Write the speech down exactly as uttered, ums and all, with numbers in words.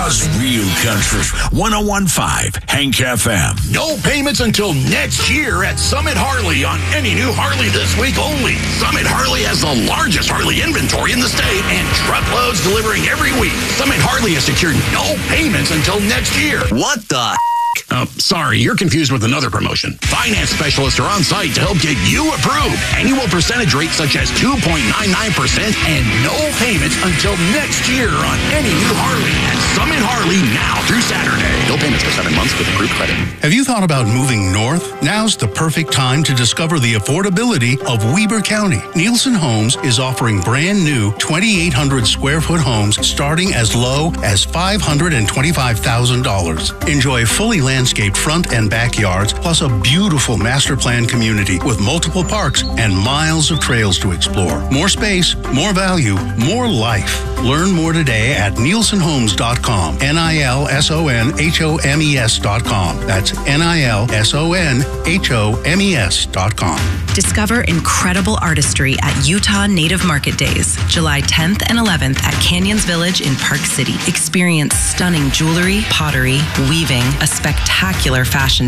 Utah's real country. one oh one point five Hank F M. No payments until next year at Summit Harley on any new Harley this week only. Summit Harley has the largest Harley inventory in the state and truckloads delivering every week. Summit Harley has secured no payments until next year. What the? Oh, sorry, you're confused with another promotion. Finance specialists are on site to help get you approved. Annual percentage rates such as two point nine nine percent and no payments until next year on any new Harley at Summit Harley now through Saturday. No payments for seven months with approved credit. Have you thought about moving north? Now's the perfect time to discover the affordability of Weber County. Nielsen Homes is offering brand new twenty-eight hundred square foot homes starting as low as five hundred twenty-five thousand dollars. Enjoy fully landscaped front and backyards, plus a beautiful master plan community with multiple parks and miles of trails to explore. More space, more value, more life. Learn more today at nielsen homes dot com. N I L S O N H O M E S dot com. That's N I L S O N H O M E S dot com. Discover incredible artistry at Utah Native Market Days, July tenth and eleventh at Canyons Village in Park City. Experience stunning jewelry, pottery, weaving, a spectacular fashion